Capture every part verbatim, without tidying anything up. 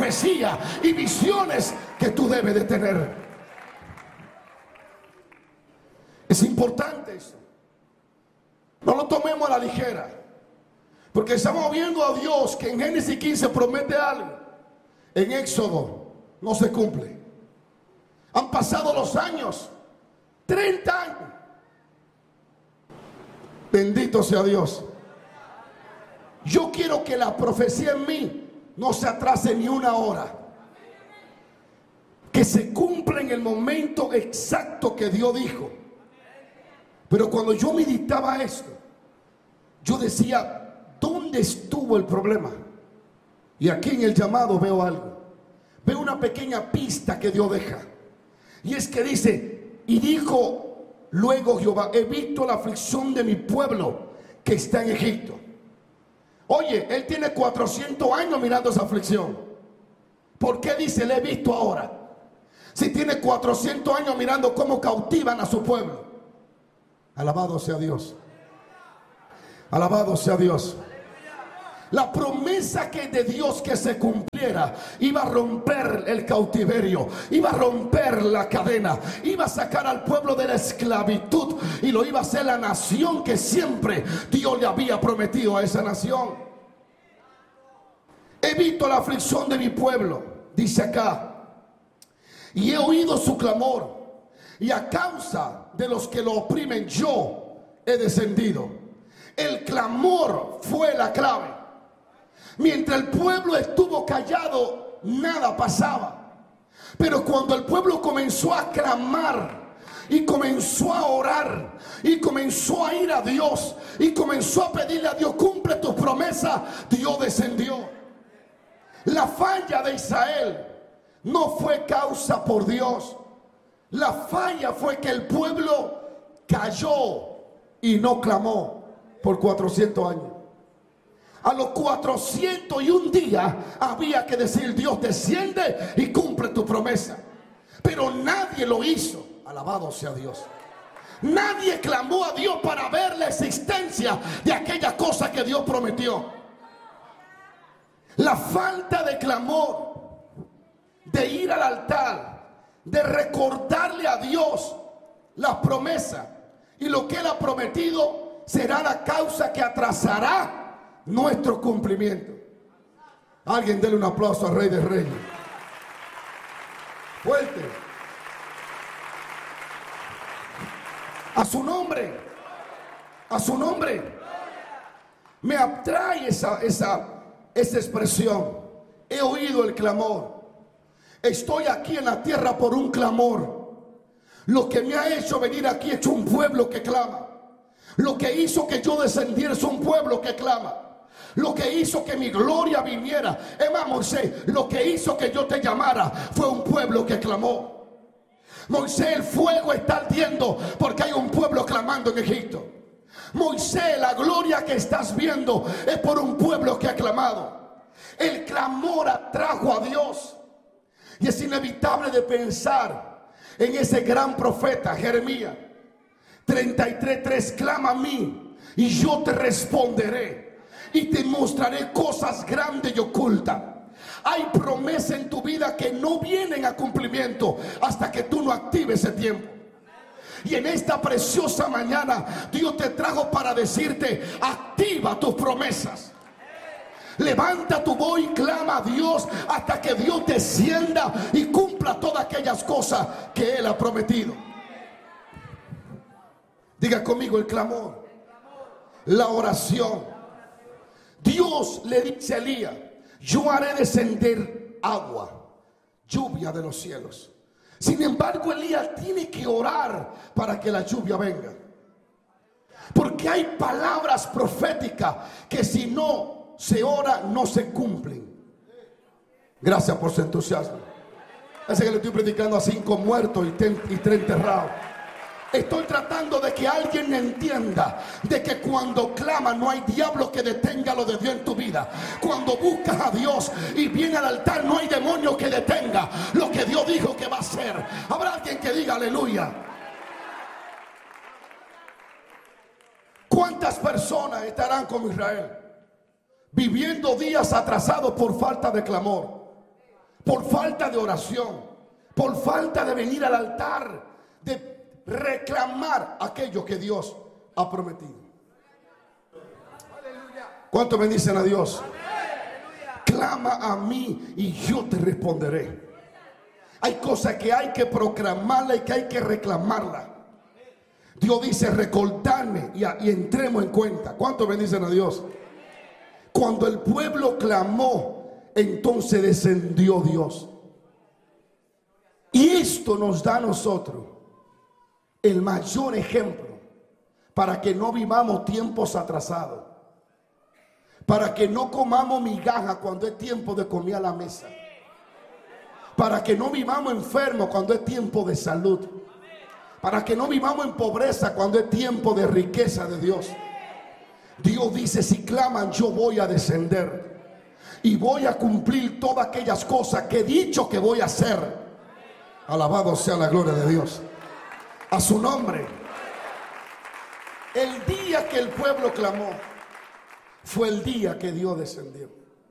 profecía y visiones que tú debes de tener. Es importante eso. No lo tomemos a la ligera, porque estamos viendo a Dios que en Génesis quince promete algo, en Éxodo no se cumple. Han pasado los años, treinta años. Bendito sea Dios. Yo quiero que la profecía en mí no se atrase ni una hora, que se cumpla en el momento exacto que Dios dijo. Pero cuando yo meditaba esto, yo decía, ¿dónde estuvo el problema? Y aquí en el llamado veo algo. Veo una pequeña pista que Dios deja. Y es que dice, y dijo luego Jehová, he visto la aflicción de mi pueblo que está en Egipto. Oye, él tiene cuatrocientos años mirando esa aflicción. ¿Por qué dice, le he visto ahora? Si tiene cuatrocientos años mirando cómo cautivan a su pueblo. Alabado sea Dios. Alabado sea Dios. La promesa que de Dios que se cumpliera iba a romper el cautiverio, iba a romper la cadena, iba a sacar al pueblo de la esclavitud y lo iba a hacer la nación que siempre Dios le había prometido a esa nación. He visto la aflicción de mi pueblo, dice acá, y he oído su clamor, y a causa de los que lo oprimen yo he descendido. El clamor fue la clave. Mientras el pueblo estuvo callado, nada pasaba. Pero cuando el pueblo comenzó a clamar y comenzó a orar y comenzó a ir a Dios y comenzó a pedirle a Dios, cumple tu promesa, Dios descendió. La falla de Israel no fue causa por Dios. La falla fue que el pueblo cayó y no clamó por cuatrocientos años. A los cuatrocientos y un día había que decir, Dios desciende y cumple tu promesa. Pero nadie lo hizo. Alabado sea Dios. Nadie clamó a Dios para ver la existencia de aquella cosa que Dios prometió. La falta de clamor, de ir al altar, de recordarle a Dios la promesa y lo que Él ha prometido, será la causa que atrasará nuestro cumplimiento. Alguien déle un aplauso al Rey de Reyes. Fuerte. A su nombre. A su nombre. Me atrae esa, esa, esa expresión. He oído el clamor. Estoy aquí en la tierra por un clamor. Lo que me ha hecho venir aquí es un pueblo que clama. Lo que hizo que yo descendiera es un pueblo que clama. Lo que hizo que mi gloria viniera, Emma Moisés, lo que hizo que yo te llamara fue un pueblo que clamó. Moisés, el fuego está ardiendo porque hay un pueblo clamando en Egipto. Moisés, la gloria que estás viendo es por un pueblo que ha clamado. El clamor atrajo a Dios. Y es inevitable de pensar en ese gran profeta Jeremías treinta y tres tres, clama a mí y yo te responderé y te mostraré cosas grandes y ocultas. Hay promesas en tu vida que no vienen a cumplimiento hasta que tú no actives ese tiempo. Y en esta preciosa mañana Dios te trajo para decirte, activa tus promesas. Levanta tu voz y clama a Dios hasta que Dios descienda y cumpla todas aquellas cosas que Él ha prometido. Diga conmigo el clamor, la oración. Dios le dice a Elías, yo haré descender agua, lluvia de los cielos. Sin embargo, Elías tiene que orar para que la lluvia venga. Porque hay palabras proféticas que si no se ora, no se cumplen. Gracias por su entusiasmo. Parece que le estoy predicando a cinco muertos y, ten, y tres enterrados. Estoy tratando de que alguien entienda de que cuando clama no hay diablo que detenga lo de Dios en tu vida. Cuando buscas a Dios y viene al altar, no hay demonio que detenga lo que Dios dijo que va a hacer. Habrá alguien que diga aleluya. ¿Cuántas personas estarán como Israel viviendo días atrasados por falta de clamor? por falta de oración, por falta de venir al altar, de reclamar aquello que Dios ha prometido. ¿Cuántos bendicen a Dios? Clama a mí y yo te responderé. Hay cosas que hay que proclamarla y que hay que reclamarla. Dios dice recordarme y, y entremos en cuenta. ¿Cuántos bendicen a Dios? Cuando el pueblo clamó, entonces descendió Dios. Y esto nos da a nosotros el mayor ejemplo para que no vivamos tiempos atrasados, para que no comamos migaja cuando es tiempo de comer a la mesa, para que no vivamos enfermos cuando es tiempo de salud, para que no vivamos en pobreza cuando es tiempo de riqueza de Dios. Dios dice, si claman, yo voy a descender y voy a cumplir todas aquellas cosas que he dicho que voy a hacer. Alabado sea la gloria de Dios. A su nombre. El día que el pueblo clamó fue el día que Dios descendió.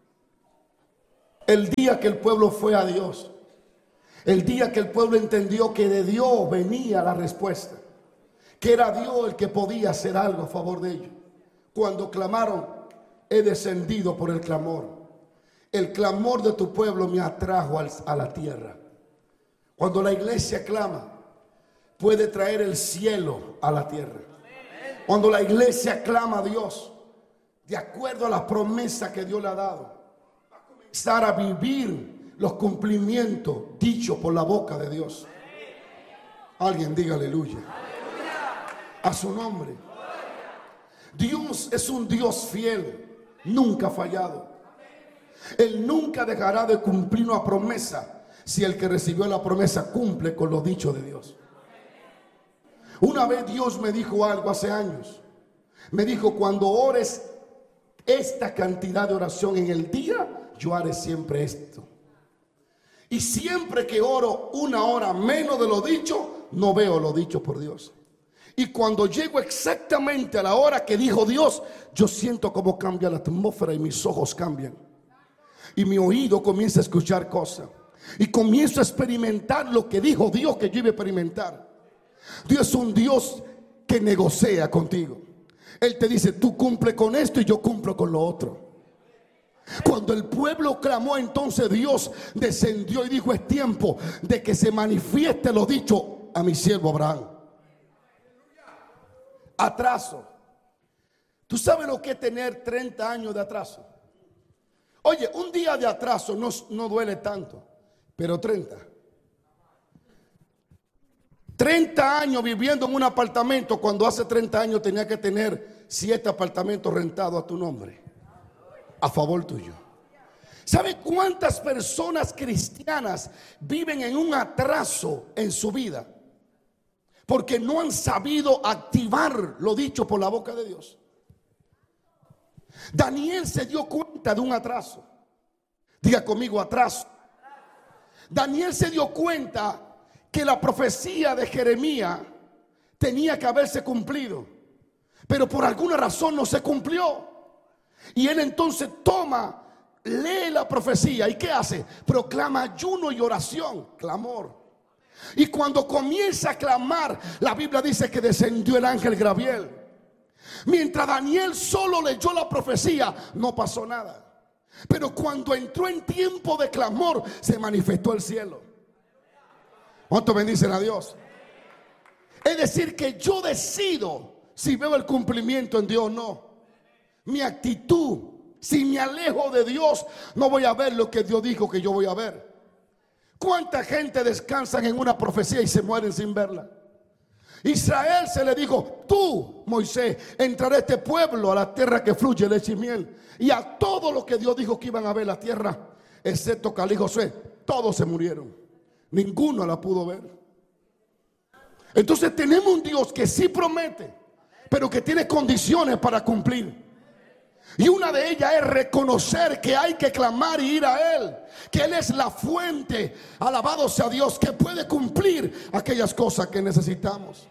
El día que el pueblo fue a Dios. El día que el pueblo entendió que de Dios venía la respuesta, que era Dios el que podía hacer algo a favor de ellos. Cuando clamaron, he descendido por el clamor. El clamor de tu pueblo me atrajo a la tierra. Cuando la iglesia clama, puede traer el cielo a la tierra. Cuando la iglesia clama a Dios, de acuerdo a la promesa que Dios le ha dado, va a comenzar a vivir los cumplimientos dichos por la boca de Dios. Alguien diga aleluya. A su nombre. Dios es un Dios fiel, nunca fallado. Él nunca dejará de cumplir una promesa si el que recibió la promesa cumple con lo dicho de Dios. Una vez Dios me dijo algo hace años. Me dijo, cuando ores esta cantidad de oración en el día, yo haré siempre esto. Y siempre que oro una hora menos de lo dicho, no veo lo dicho por Dios. Y cuando llego exactamente a la hora que dijo Dios, yo siento cómo cambia la atmósfera y mis ojos cambian. Y mi oído comienza a escuchar cosas. Y comienzo a experimentar lo que dijo Dios que yo iba a experimentar. Dios es un Dios que negocia contigo. Él te dice, tú cumple con esto y yo cumplo con lo otro. Cuando el pueblo clamó, entonces Dios descendió y dijo, es tiempo de que se manifieste lo dicho a mi siervo Abraham. Atraso. ¿Tú sabes lo que es tener treinta años de atraso? Oye, un día de atraso no, no duele tanto, pero treinta. treinta años viviendo en un apartamento cuando hace treinta años tenía que tener siete apartamentos rentados a tu nombre, a favor tuyo. ¿Sabe cuántas personas cristianas viven en un atraso en su vida? Porque no han sabido activar lo dicho por la boca de Dios. Daniel se dio cuenta de un atraso. Diga conmigo, atraso. Daniel se dio cuenta que la profecía de Jeremías tenía que haberse cumplido, pero por alguna razón no se cumplió. Y él entonces toma, lee la profecía y ¿qué hace? Proclama ayuno y oración, clamor. Y cuando comienza a clamar, la Biblia dice que descendió el ángel Gabriel. Mientras Daniel solo leyó la profecía, no pasó nada. Pero cuando entró en tiempo de clamor, se manifestó el cielo. ¿Cuántos bendicen a Dios? Es decir, que yo decido si veo el cumplimiento en Dios o no. Mi actitud, si me alejo de Dios, no voy a ver lo que Dios dijo que yo voy a ver. ¿Cuánta gente descansan en una profecía y se mueren sin verla? Israel se le dijo, tú, Moisés, entrará este pueblo a la tierra que fluye leche y miel. Y a todo lo que Dios dijo que iban a ver la tierra, excepto Caleb y Josué, todos se murieron. Ninguno la pudo ver. Entonces tenemos un Dios que sí promete, pero que tiene condiciones para cumplir. Y una de ellas es reconocer que hay que clamar y ir a Él, que Él es la fuente, alabado sea Dios, que puede cumplir aquellas cosas que necesitamos.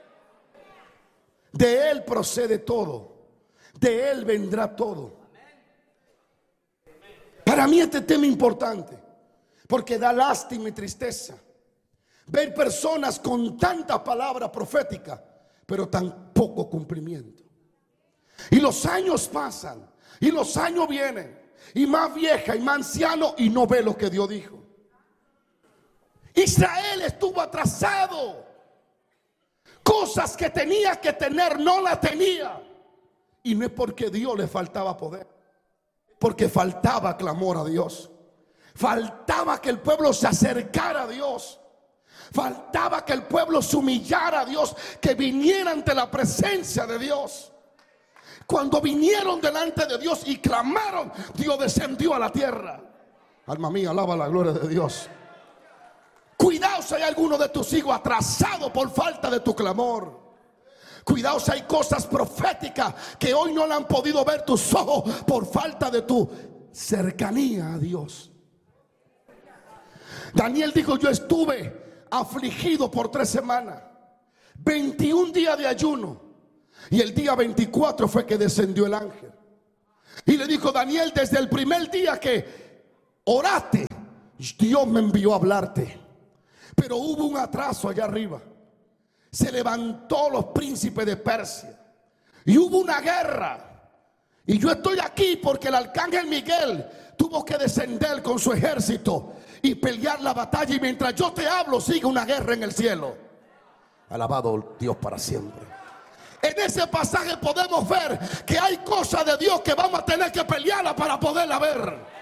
De Él procede todo, de Él vendrá todo. Para mí este tema es importante, Porque da lástima y tristeza ver personas con tanta palabra profética, pero tan poco cumplimiento. Y los años pasan, y los años vienen, y más vieja y más anciano, y no ve lo que Dios dijo. Israel estuvo atrasado. Cosas que tenía que tener no la tenía. Y no es porque Dios le faltaba poder, porque faltaba clamor a Dios. Faltaba que el pueblo se acercara a Dios. Faltaba que el pueblo se humillara a Dios, que viniera ante la presencia de Dios. Cuando vinieron delante de Dios y clamaron, Dios descendió a la tierra. Alma mía, alaba la gloria de Dios. Cuidado si hay alguno de tus hijos atrasado por falta de tu clamor. Cuidado si hay cosas proféticas que hoy no le han podido ver tus ojos por falta de tu cercanía a Dios. Daniel dijo: yo estuve afligido por tres semanas, veintiún días de ayuno, y el día veinticuatro fue que descendió el ángel. Y le dijo: Daniel, desde el primer día que oraste, Dios me envió a hablarte. Pero hubo un atraso allá arriba. Se levantó los príncipes de Persia y hubo una guerra. Y yo estoy aquí porque el arcángel Miguel tuvo que descender con su ejército y pelear la batalla. Y mientras yo te hablo, sigue una guerra en el cielo. Alabado Dios para siempre. En ese pasaje podemos ver que hay cosas de Dios que vamos a tener que pelearla para poderla ver.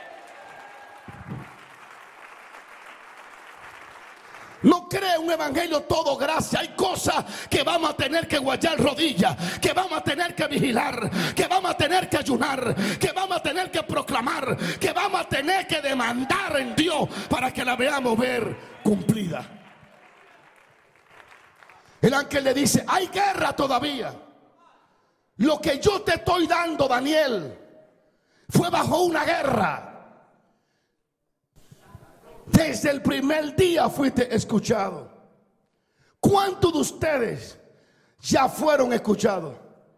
No cree un evangelio todo gracia. Hay cosas que vamos a tener que guayar rodillas, que vamos a tener que vigilar, que vamos a tener que ayunar, que vamos a tener que proclamar, que vamos a tener que demandar en Dios para que la veamos ver cumplida. El ángel le dice: hay guerra todavía. Lo que yo te estoy dando, Daniel, fue bajo una guerra. Desde el primer día fuiste escuchado. ¿Cuántos de ustedes ya fueron escuchados?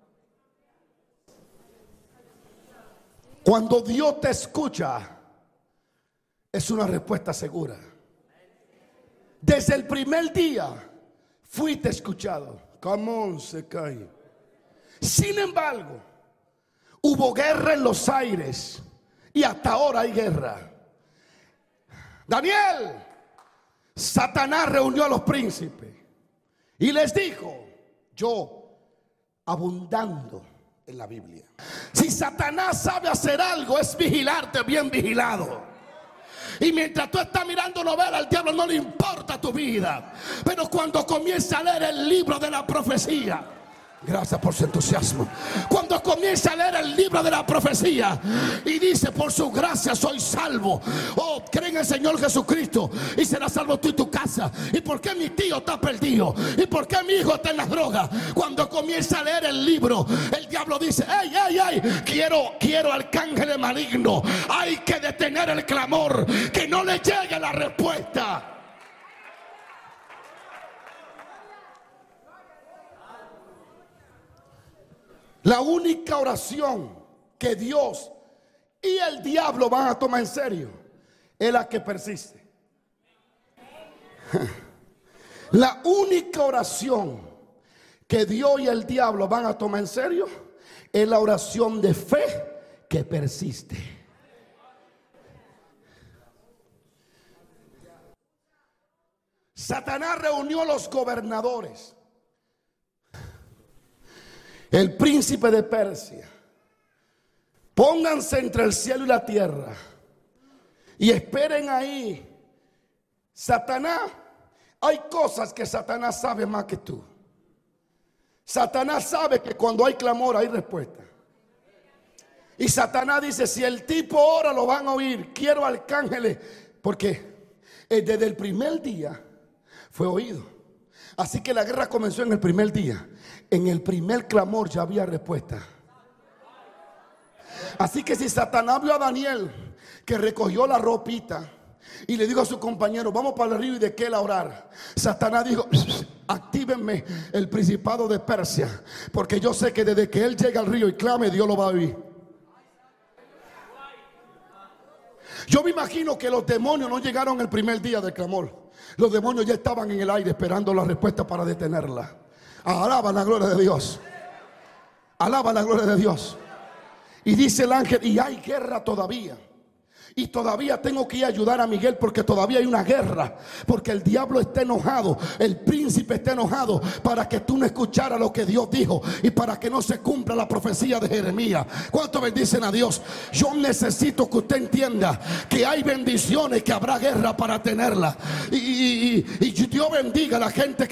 Cuando Dios te escucha, es una respuesta segura. Desde el primer día fuiste escuchado. Come on, se cae. Sin embargo, hubo guerra en los aires y hasta ahora hay guerra. Daniel, Satanás reunió a los príncipes y les dijo: yo, abundando en la Biblia, si Satanás sabe hacer algo, es vigilarte bien vigilado. Y mientras tú estás mirando novela, al diablo no le importa tu vida. Pero cuando comienza a leer el libro de la profecía, gracias por su entusiasmo. Cuando comienza a leer el libro de la profecía y dice: por su gracia soy salvo. Oh, cree en el Señor Jesucristo y será salvo tú y tu casa. ¿Y por qué mi tío está perdido? ¿Y por qué mi hijo está en las drogas? Cuando comienza a leer el libro, el diablo dice: ¡Ey, ey, ey! Quiero, quiero arcángeles malignos. Hay que detener el clamor, que no le llegue la respuesta. La única oración que Dios y el diablo van a tomar en serio es la que persiste. La única oración que Dios y el diablo van a tomar en serio es la oración de fe que persiste. Satanás reunió a los gobernadores. El príncipe de Persia: pónganse entre el cielo y la tierra y esperen ahí. Satanás, hay cosas que Satanás sabe más que tú. Satanás sabe que cuando hay clamor hay respuesta. Y Satanás dice: si el tipo ora, lo van a oír. Quiero arcángeles, porque desde el primer día fue oído. Así que la guerra comenzó en el primer día. En el primer clamor ya había respuesta. Así que si Satanás vio a Daniel que recogió la ropita y le dijo a su compañero: vamos para el río y de qué a orar, Satanás dijo: actívenme el principado de Persia, porque yo sé que desde que él llega al río y clame, Dios lo va a oír. Yo me imagino que los demonios no llegaron el primer día del clamor. Los demonios ya estaban en el aire esperando la respuesta para detenerla. Alaba la gloria de Dios. Alaba la gloria de Dios. Y dice el ángel, y hay guerra todavía. Y todavía tengo que ir a ayudar a Miguel, porque todavía hay una guerra, porque el diablo está enojado, el príncipe está enojado, para que tú no escucharas lo que Dios dijo y para que no se cumpla la profecía de Jeremías. ¿Cuánto bendicen a Dios? Yo necesito que usted entienda que hay bendiciones, que habrá guerra para tenerla. Y, y, y, y Dios bendiga a la gente que